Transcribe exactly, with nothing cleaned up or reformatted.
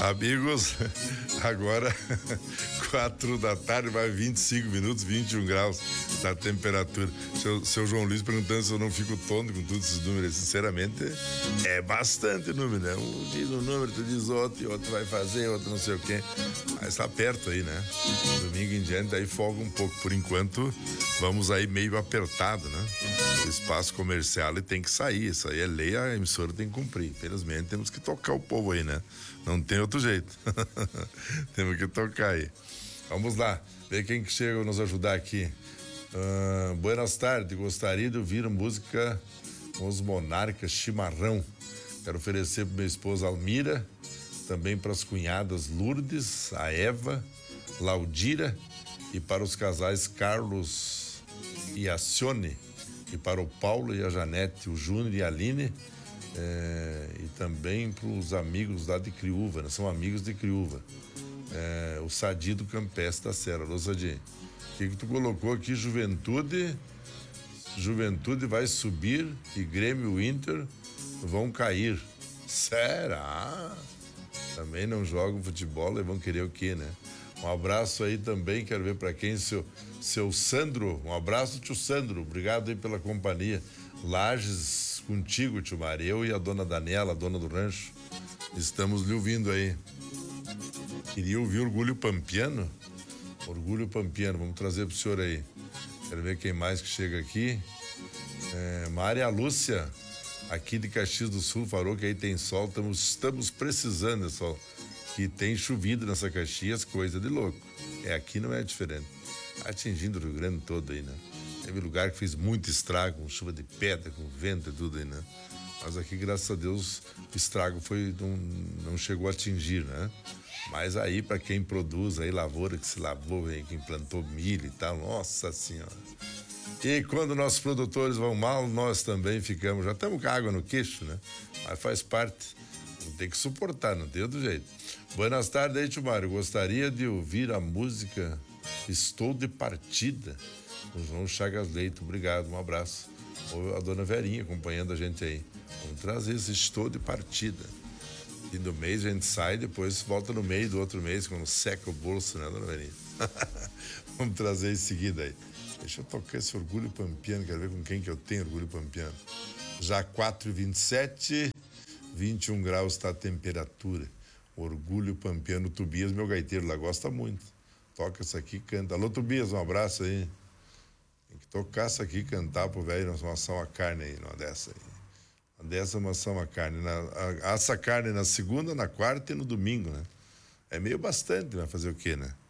Amigos, agora quatro da tarde, vai vinte e cinco minutos, vinte e um graus da temperatura. Seu, seu João Luiz perguntando se eu não fico tonto com todos esses números. Sinceramente, é bastante número, né? Um diz um número, tu diz outro, e outro vai fazer, outro não sei o quê. Mas tá perto aí, né? Domingo em diante, aí folga um pouco. Por enquanto, vamos aí meio apertado, né? O espaço comercial ele tem que sair. Isso aí é lei, a emissora tem que cumprir. Infelizmente, temos que tocar o povo aí, né? Não tem outro jeito. Temos que tocar aí. Vamos lá, ver quem que chega a nos ajudar aqui. Uh, buenas tardes, gostaria de ouvir a música Os Monarcas Chimarrão. Quero oferecer para minha esposa Almira, também para as cunhadas Lourdes, a Eva, Laudira, e para os casais Carlos e a Cione, e para o Paulo e a Janete, o Júnior e a Aline, é, e também para os amigos lá de Criúva, né? São amigos de Criúva. É, o Sadi do Campestre da Serra. Alô, Sadi. O que que tu colocou aqui? Juventude, Juventude vai subir e Grêmio e Inter vão cair. Será? Também não jogam futebol e vão querer o quê, né? Um abraço aí também, quero ver pra quem, seu, seu Sandro, um abraço, tio Sandro, obrigado aí pela companhia. Lages contigo, tio Mário, eu e a dona Daniela, a dona do rancho, estamos lhe ouvindo aí. Queria ouvir Orgulho Pampiano? Orgulho Pampiano, vamos trazer pro senhor aí. Quero ver quem mais que chega aqui. É, Maria Lúcia, aqui de Caxias do Sul, falou que aí tem sol, estamos, estamos precisando de sol. Que tem chovido nessa Caxias, coisa de louco. É, aqui não é diferente. Atingindo o Rio Grande todo aí, né? Teve lugar que fez muito estrago, com chuva de pedra, com vento e tudo aí, né? Mas aqui, graças a Deus, o estrago foi, não, não chegou a atingir, né? Mas aí, para quem produz aí, lavoura que se lavou, aí, quem plantou milho e tal, nossa senhora. E quando nossos produtores vão mal, nós também ficamos, já estamos com água no queixo, né? Mas faz parte, não tem que suportar, não tem outro jeito. Buenas tardes aí, tio Mário, gostaria de ouvir a música Estou de Partida, com João Chagas Leite, obrigado, um abraço. Ou a dona Verinha acompanhando a gente aí. Vamos trazer esse Estou de Partida. Fim do mês a gente sai, depois volta no meio do outro mês, quando seca o bolso, né, dona Verinha? Vamos trazer em seguida aí. Deixa eu tocar esse Orgulho Pampiano, quero ver com quem que eu tenho Orgulho Pampiano. Já quatro e vinte e sete, vinte e um graus está a temperatura. Orgulho Pampiano. Tobias, meu gaiteiro lá, gosta muito. Toca isso aqui, canta. Alô, Tobias, um abraço aí. Tem que tocar isso aqui, cantar pro velho, nós vamos assar uma carne aí, numa dessa aí. Uma dessa, uma assar uma carne. Na, a, assa carne na segunda, na quarta e no domingo, né? É meio bastante, né? Fazer o quê, né?